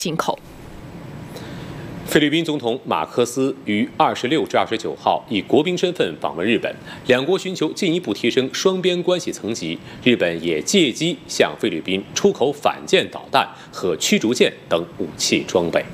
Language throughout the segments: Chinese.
进口。 菲律宾总统马克思于26至29号以国宾身份访问日本，两国寻求进一步提升双边关系层级。日本也借机向菲律宾出口反舰导弹和驱逐舰等武器装备。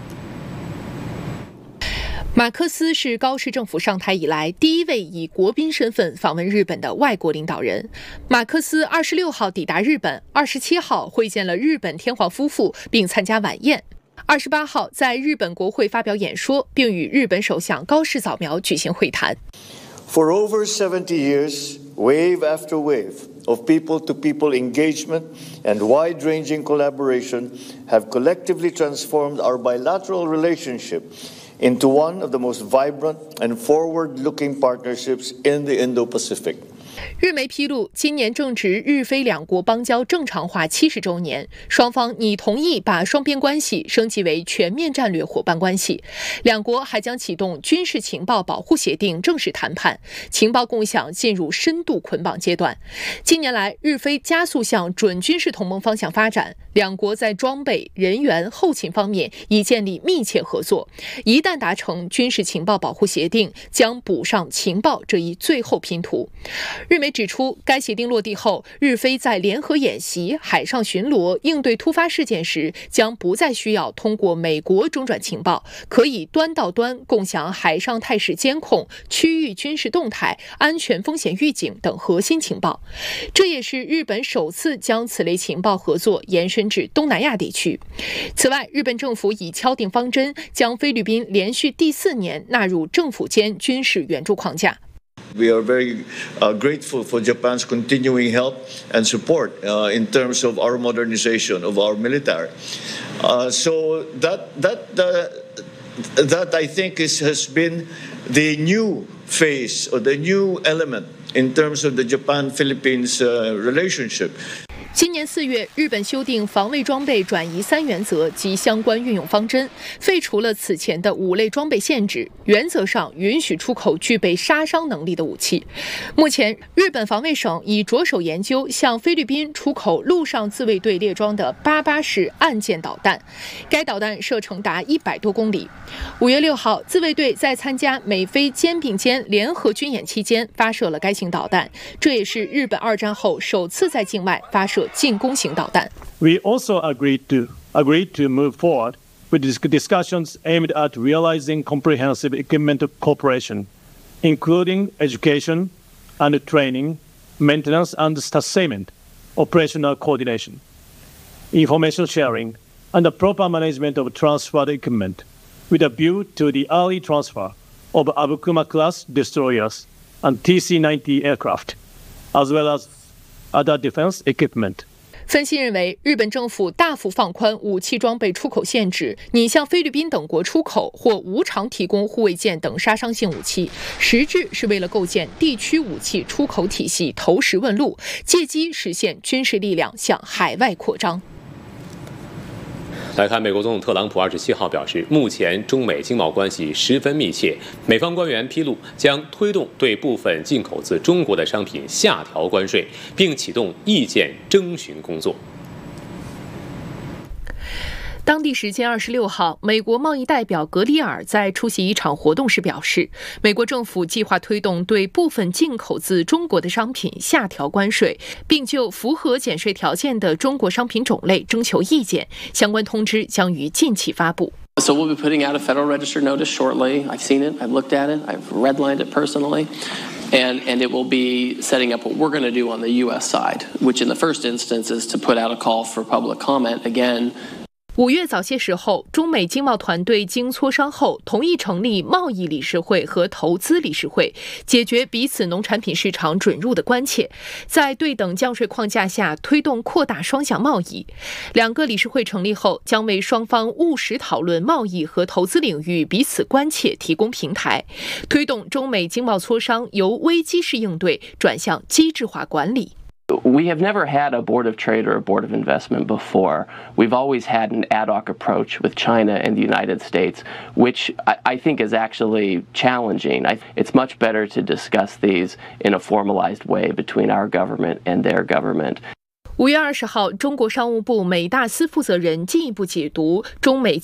马克思是高市政府上台以来第一位以国宾身份访问日本的外国领导人。马克思26号抵达日本，27号会见了日本天皇夫妇，并参加晚宴。28号在日本国会发表演说，并与日本首相高市早苗举行会谈。 For over 70 years, wave after wave of people-to-people engagement and wide-ranging collaboration have collectively transformed our bilateral relationship into one of the most vibrant and forward-looking partnerships in the Indo-Pacific. 日媒披露，今年正值日菲两国邦交正常化70周年，双方拟同意把双边关系升级为全面战略伙伴关系。两国还将启动军事情报保护协定正式谈判，情报共享进入深度捆绑阶段。近年来，日菲加速向准军事同盟方向发展，两国在装备、人员、后勤方面已建立密切合作。一旦达成军事情报保护协定，将补上情报这一最后拼图。日媒指出，该协定落地后，日菲在联合演习、海上巡逻、应对突发事件时，将不再需要通过美国中转情报，可以端到端共享海上态势监控、区域军事动态、安全风险预警等核心情报。这也是日本首次将此类情报合作延伸至东南亚地区。此外，日本政府已敲定方针，将菲律宾连续第4年纳入政府间军事援助框架。 We are very grateful for Japan's continuing help and support in terms of our modernization of our military. So that I think has been the new phase or the new element in terms of the Japan-Philippines relationship. 今年4月，日本修订防卫装备转移3原则及相关运用方针，废除了此前的5类装备限制，原则上允许出口具备杀伤能力的武器。目前，日本防卫省已着手研究向菲律宾出口陆上自卫队列装的88式岸舰导弹，该导弹射程达100多公里。5月6号，自卫队在参加美菲肩并肩联合军演期间发射了该型导弹，这也是日本2战后首次在境外发射进攻型导弹。 We also agreed to move forward with discussions aimed at realizing comprehensive equipment cooperation, including education and training, maintenance and sustainment, operational coordination, information sharing, and the proper management of transferred equipment, with a view to the early transfer of Abukuma-class destroyers and TC-90 aircraft, as well as other defense equipment. 分析认为，日本政府大幅放宽武器装备出口限制，拟向菲律宾等国出口或无偿提供护卫舰等杀伤性武器，实质是为了构建地区武器出口体系投石问路，借机实现军事力量向海外扩张。 来看，美国总统特朗普27号表示，目前中美经贸关系十分密切。美方官员披露，将推动对部分进口自中国的商品下调关税，并启动意见征询工作。 当地时间26号，美国贸易代表格里尔在出席一场活动时表示，美国政府计划推动对部分进口自中国的商品下调关税，并就符合减税条件的中国商品种类征求意见。相关通知将于近期发布。 So we'll be putting out a Federal Register notice shortly. I've seen it. I've looked at it. I've redlined it personally. And it will be setting up what we're going to do on the U.S. side, which in the first instance is to put out a call for public comment. Again, 5月早些时候，中美经贸团队经磋商后，同意成立贸易理事会和投资理事会，解决彼此农产品市场准入的关切，在对等降税框架下推动扩大双向贸易。2个理事会成立后，将为双方务实讨论贸易和投资领域彼此关切提供平台，推动中美经贸磋商由危机式应对转向机制化管理。 We have never had a board of trade or a board of investment before. We've always had an ad hoc approach with China and the United States, which I think is actually challenging. It's much better to discuss these in a formalized way between our government and their government. 5月20号，中国商务部美大司负责人进一步解读中美